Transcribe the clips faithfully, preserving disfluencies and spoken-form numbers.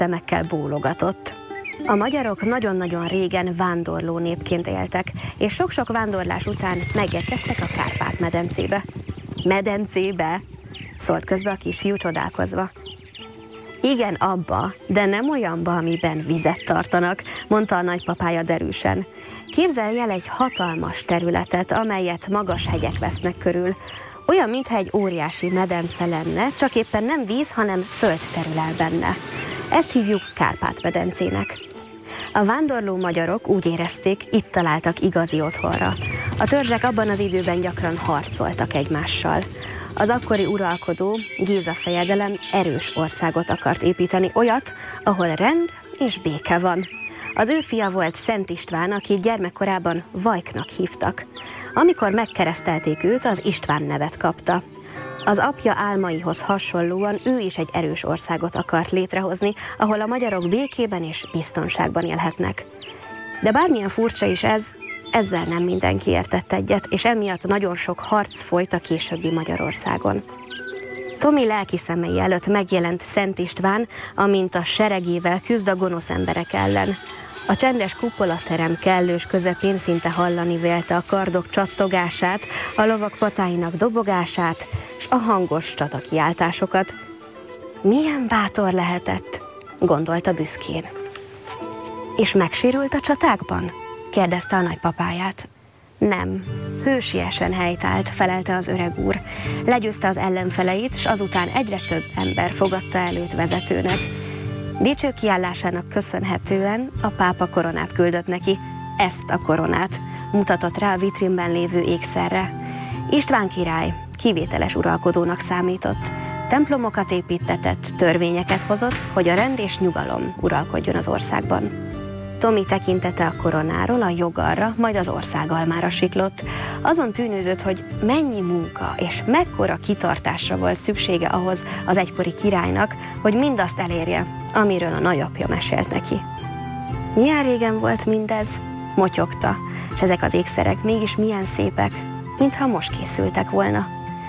szemekkel bólogatott. A magyarok nagyon-nagyon régen vándorló népként éltek, és sok-sok vándorlás után megérkeztek a Kárpát-medencébe. Medencébe? Szólt közbe a kisfiú csodálkozva. Igen, abba, de nem olyanba, amiben vizet tartanak, mondta a nagypapája derűsen. Képzelj el egy hatalmas területet, amelyet magas hegyek vesznek körül. Olyan, mintha egy óriási medence lenne, csak éppen nem víz, hanem föld terül el benne. Ezt hívjuk Kárpát-medencének. A vándorló magyarok úgy érezték, itt találtak igazi otthonra. A törzsek abban az időben gyakran harcoltak egymással. Az akkori uralkodó, Géza fejedelem erős országot akart építeni, olyat, ahol rend és béke van. Az ő fia volt Szent István, akit gyermekkorában Vajknak hívtak. Amikor megkeresztelték őt, az István nevet kapta. Az apja álmaihoz hasonlóan ő is egy erős országot akart létrehozni, ahol a magyarok békében és biztonságban élhetnek. De bármilyen furcsa is ez, ezzel nem mindenki értett egyet, és emiatt nagyon sok harc folyt a későbbi Magyarországon. Tomi lelki szemei előtt megjelent Szent István, amint a seregével küzd a gonosz emberek ellen. A csendes kupolaterem kellős közepén szinte hallani vélte a kardok csattogását, a lovak patáinak dobogását, és a hangos csatakiáltásokat. Milyen bátor lehetett, gondolta büszkén. És megsérült a csatákban? Kérdezte a nagypapáját. Nem, hősiesen helytált, felelte az öreg úr. Legyőzte az ellenfeleit, és azután egyre több ember fogadta el őt vezetőnek. Dicső kiállásának köszönhetően a pápa koronát küldött neki. Ezt a koronát mutatott rá a vitrínben lévő ékszerre. István király kivételes uralkodónak számított. Templomokat építtetett, törvényeket hozott, hogy a rend és nyugalom uralkodjon az országban. Tomi tekintete a koronáról a jogarra, majd az országalmára siklott. Azon tűnődött, hogy mennyi munka és mekkora kitartásra volt szüksége ahhoz az egykori királynak, hogy mindazt elérje, amiről a nagyapja mesélt neki. Milyen régen volt mindez? Motyogta, és ezek az ékszerek mégis milyen szépek, mintha most készültek volna.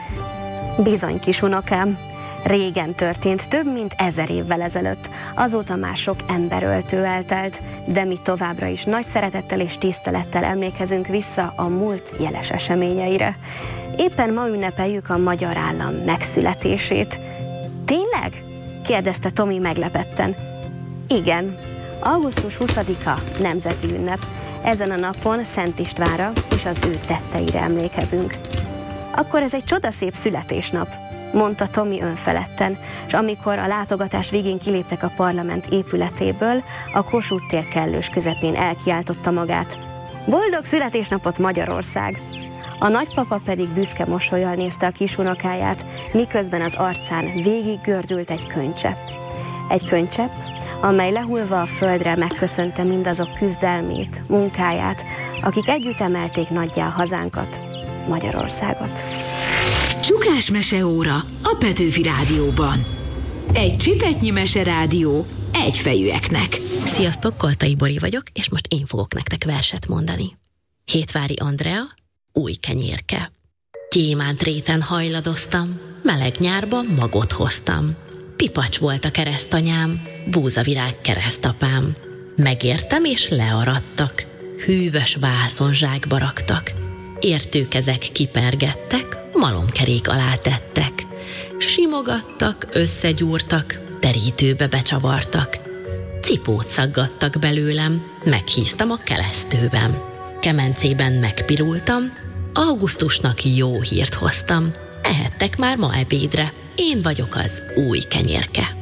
Bizony, kis unokám, régen történt, több mint ezer évvel ezelőtt. Azóta már sok emberöltő eltelt, de mi továbbra is nagy szeretettel és tisztelettel emlékezünk vissza a múlt jeles eseményeire. Éppen ma ünnepeljük a magyar állam megszületését. Tényleg? Kérdezte Tomi meglepetten. Igen, augusztus huszadika nemzeti ünnep. Ezen a napon Szent Istvánra és az ő tetteire emlékezünk. Akkor ez egy csodaszép születésnap, mondta Tomi önfeledten, és amikor a látogatás végén kiléptek a parlament épületéből, a Kossuth tér kellős közepén elkiáltotta magát. Boldog születésnapot, Magyarország! A nagypapa pedig büszke mosollyal nézte a kisunokáját, miközben az arcán végig gördült egy könycsepp. Egy könycsepp, amely lehulva a földre megköszönte mindazok küzdelmét, munkáját, akik együtt emelték nagyjá hazánkat, Magyarországot. Csukás meseóra a Petőfi Rádióban. Egy csipetnyi meserádió egyfejűeknek. Sziasztok, Koltai Bori vagyok, és most én fogok nektek verset mondani. Hétvári Andrea, Új kenyérke. Gyémánt réten hajladoztam, meleg nyárban magot hoztam. Pipacs volt a keresztanyám, búzavirág keresztapám. Megértem és learadtak, hűvös vászonzsákba raktak. Értőkezek kipergettek, malomkerék alá tettek. Simogattak, összegyúrtak, terítőbe becsavartak. Cipót szaggattak belőlem, meghíztam a kelesztőben. Kemencében megpirultam, augusztusnak jó hírt hoztam. Ehettek már ma ebédre, én vagyok az új kenyérke.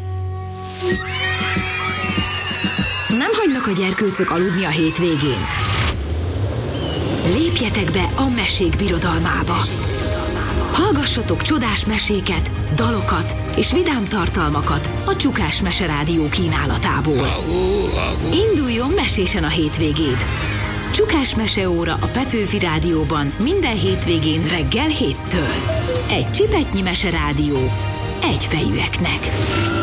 Nem hagynak a gyerkőcök aludni a hétvégén. Lépjetek be a mesék birodalmába. Hallgassatok csodás meséket, dalokat és vidám tartalmakat a Csukás Meserádió kínálatából. Induljon mesésen a hétvégéd! Csukás meseóra a Petőfi Rádióban minden hétvégén reggel héttől. Egy csipetnyi meserádió egyfejűeknek.